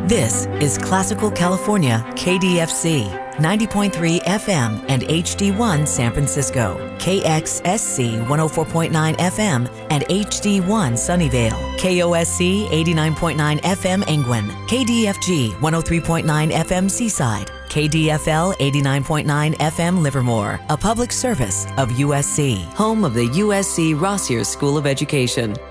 This is Classical California KDFC, 90.3 FM and HD1 San Francisco, KXSC 104.9 FM and HD1 Sunnyvale, KOSC 89.9 FM Angwin, KDFG 103.9 FM Seaside, KDFL 89.9 FM Livermore, a public service of USC, home of the USC Rossier School of Education.